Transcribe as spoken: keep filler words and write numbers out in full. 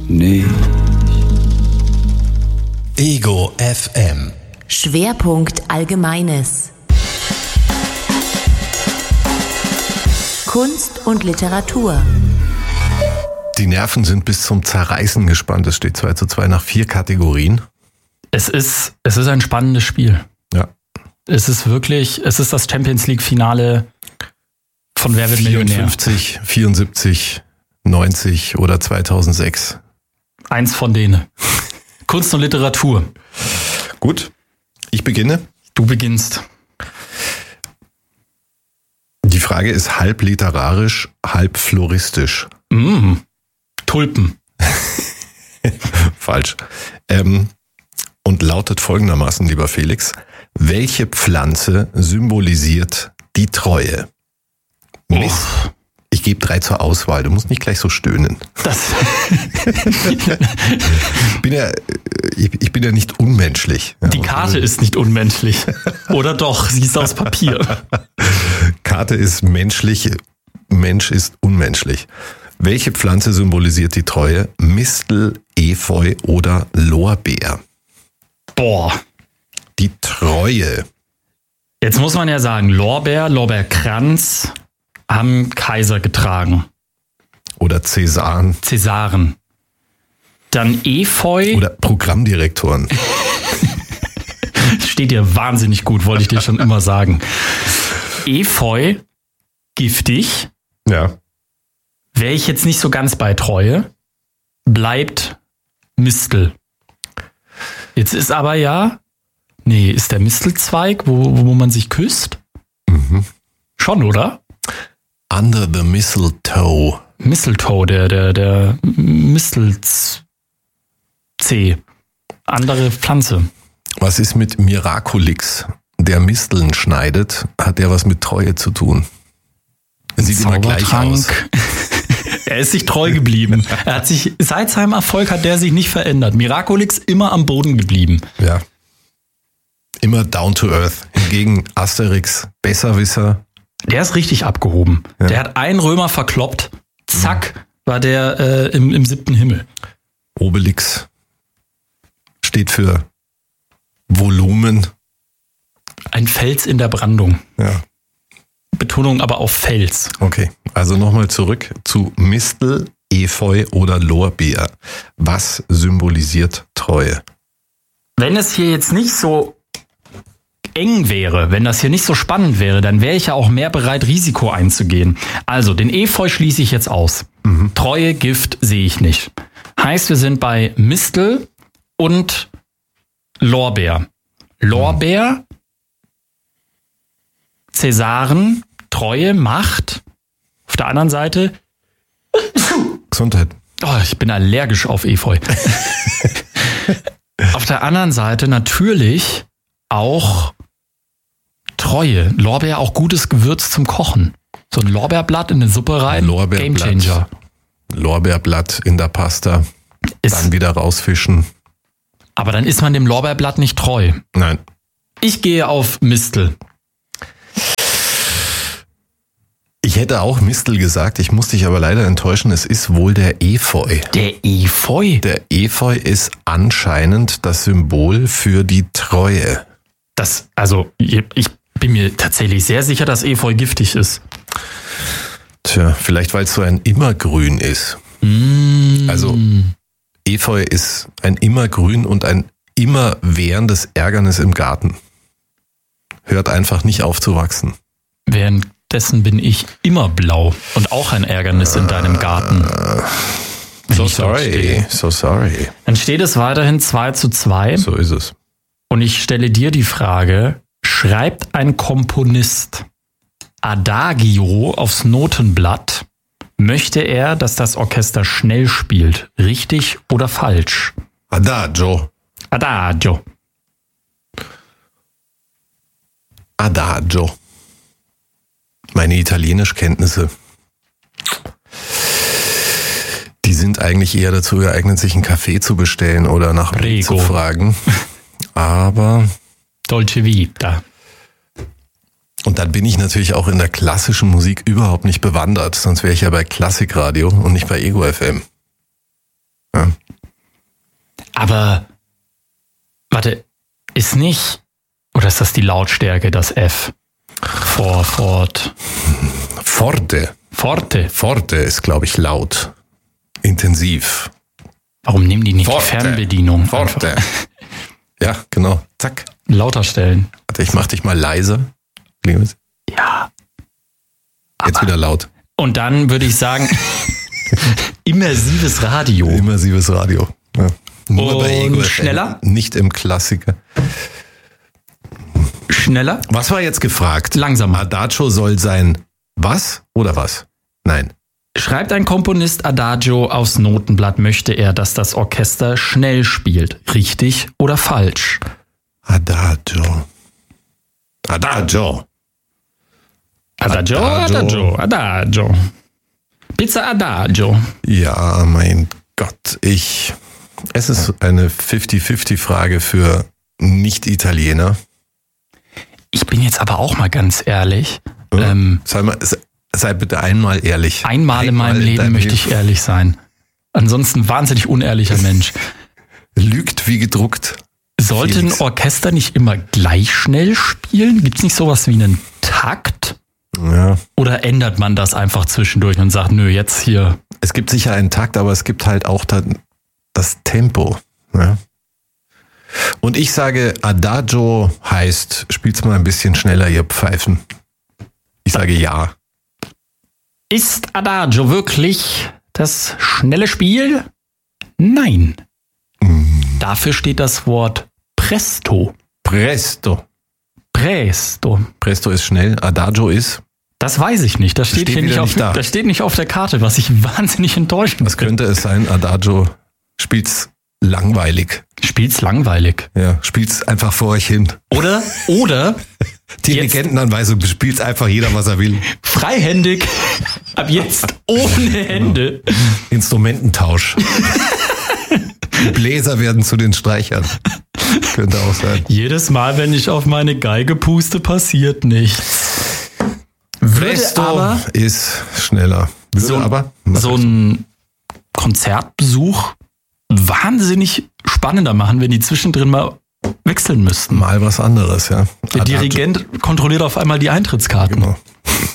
nicht. Ego F M. Schwerpunkt Allgemeines. Kunst und Literatur. Die Nerven sind bis zum Zerreißen gespannt. Es steht zwei zu zwei nach vier Kategorien. Es ist, es ist ein spannendes Spiel. Ja. Es ist wirklich, es ist das Champions League Finale von Wer wird Millionär? vierundfünfzig, vierundsiebzig, neunzig oder zweitausendsechs. Eins von denen. Kunst und Literatur. Gut, ich beginne. Du beginnst. Die Frage ist halb literarisch, halb floristisch. Mm, Tulpen. Falsch. Ähm, und lautet folgendermaßen, lieber Felix. Welche Pflanze symbolisiert die Treue? Mist. Oh. Ich gebe drei zur Auswahl. Du musst nicht gleich so stöhnen. Das ich, bin ja, ich, ich bin ja nicht unmenschlich. Die Karte ist nicht unmenschlich. Oder doch, sie ist aus Papier. Karte ist menschlich, Mensch ist unmenschlich. Welche Pflanze symbolisiert die Treue? Mistel, Efeu oder Lorbeer? Boah. Die Treue. Jetzt muss man ja sagen, Lorbeer, Lorbeerkranz haben Kaiser getragen. Oder Cäsaren. Cäsaren. Dann Efeu. Oder Programmdirektoren. Steht dir wahnsinnig gut, wollte ich dir schon immer sagen. Efeu, giftig. Ja. Wäre ich jetzt nicht so ganz bei Treue, bleibt Mistel. Jetzt ist aber ja, nee, ist der Mistelzweig, wo, wo man sich küsst? Mhm. Schon, oder? Under the Mistletoe. Mistletoe, der, der, der Mistelzeh. Andere Pflanze. Was ist mit Miraculix? Der Misteln schneidet, hat der was mit Treue zu tun? Er sieht immer gleich aus. Er ist sich treu geblieben. Er hat sich, seit seinem Erfolg hat der sich nicht verändert. Miraculix immer am Boden geblieben. Ja. Immer down to earth. Hingegen Asterix, Besserwisser. Der ist richtig abgehoben. Ja. Der hat einen Römer verkloppt. Zack, war der äh, im, im siebten Himmel. Obelix steht für Volumen. Ein Fels in der Brandung. Ja. Betonung aber auf Fels. Okay, also nochmal zurück zu Mistel, Efeu oder Lorbeer. Was symbolisiert Treue? Wenn es hier jetzt nicht so eng wäre, wenn das hier nicht so spannend wäre, dann wäre ich ja auch mehr bereit, Risiko einzugehen. Also, den Efeu schließe ich jetzt aus. Mhm. Treue, Gift sehe ich nicht. Heißt, wir sind bei Mistel und Lorbeer. Lorbeer, Cäsaren, Treue, Macht. Auf der anderen Seite Gesundheit. Oh, ich bin allergisch auf Efeu. Auf der anderen Seite natürlich auch Treue. Lorbeer auch gutes Gewürz zum Kochen. So ein Lorbeerblatt in eine Suppe rein, Gamechanger. Lorbeerblatt in der Pasta, Ist, dann wieder rausfischen. aber dann ist man dem Lorbeerblatt nicht treu. Nein. Ich gehe auf Mistel. Ich hätte auch Mistel gesagt, ich muss dich aber leider enttäuschen, es ist wohl der Efeu. Der Efeu? Der Efeu ist anscheinend das Symbol für die Treue. Das, also, ich bin mir tatsächlich sehr sicher, dass Efeu giftig ist. Tja, vielleicht weil es so ein Immergrün ist. Mm. Also, Efeu ist ein Immergrün und ein immerwährendes Ärgernis im Garten. Hört einfach nicht auf zu wachsen. Währenddessen bin ich immer blau und auch ein Ärgernis in deinem Garten. So sorry, so sorry. Dann steht es weiterhin zwei zu zwei. So ist es. Und ich stelle dir die Frage, schreibt ein Komponist Adagio aufs Notenblatt, möchte er, dass das Orchester schnell spielt? Richtig oder falsch? Adagio. Adagio. Adagio. Meine Italienischkenntnisse, die sind eigentlich eher dazu geeignet, sich einen Kaffee zu bestellen oder nach mir zu fragen. Aber Dolce Vita. Und dann bin ich natürlich auch in der klassischen Musik überhaupt nicht bewandert, sonst wäre ich ja bei Klassikradio und nicht bei Ego F M. Ja. Aber, warte, ist nicht, oder ist das die Lautstärke, das F? For, fort. Forte. Forte. Forte ist, glaube ich, laut. Intensiv. Warum nehmen die nicht Forte. die Fernbedienung? Forte. Einfach Ja, genau. Zack. lauter stellen. Warte, ich mach dich mal leise. Ja. Jetzt wieder laut. Und dann würde ich sagen, immersives Radio. Immersives Radio. Ja. Nur Und bei Ego F M, schneller? nicht im Klassiker. Schneller? Was war jetzt gefragt? Langsamer. Adagio soll sein was oder was? Nein. Schreibt ein Komponist Adagio aufs Notenblatt, möchte er, dass das Orchester schnell spielt. Richtig oder falsch? Adagio. Adagio. Adagio, Adagio. Adagio, Adagio. Pizza Adagio. Ja, mein Gott. Ich. Es ist eine fünfzig fünfzig Frage für Nicht-Italiener. Ich bin jetzt aber auch mal ganz ehrlich. Ja. Ähm, Sei, mal, sei bitte einmal ehrlich. einmal in meinem Leben deinem möchte ich ehrlich sein. Ansonsten wahnsinnig unehrlicher Mensch. Lügt wie gedruckt. Sollte ein Felix. Orchester nicht immer gleich schnell spielen? Gibt es nicht sowas wie einen Takt? Ja. Oder ändert man das einfach zwischendurch und sagt, nö, jetzt hier. Es gibt sicher einen Takt, aber es gibt halt auch dann das Tempo. Ja. Und ich sage, Adagio heißt, spielt's mal ein bisschen schneller, ihr Pfeifen. Ich sage ja. Ist Adagio wirklich das schnelle Spiel? Nein. Dafür steht das Wort Presto. Presto. Presto. Presto ist schnell, Adagio ist. Das weiß ich nicht. Das steht, Steht hier nicht wieder auf, nicht da. das steht nicht auf der Karte, was ich wahnsinnig enttäuschend Was könnte es sein? Adagio spielt's langweilig. Spielt's langweilig. Ja, spielt's einfach vor euch hin. Oder, oder Dirigentenanweisung, spielt einfach jeder, was er will. freihändig, ab jetzt ohne Hände. Instrumententausch. Die Bläser werden zu den Streichern. Könnte auch sein. Jedes Mal, wenn ich auf meine Geige puste, passiert nichts. Würde Presto aber ist schneller. Würde so, aber so ein Konzertbesuch wahnsinnig spannender machen, wenn die zwischendrin mal wechseln müssten. mal was anderes, ja. Der Dirigent kontrolliert auf einmal die Eintrittskarten. Genau.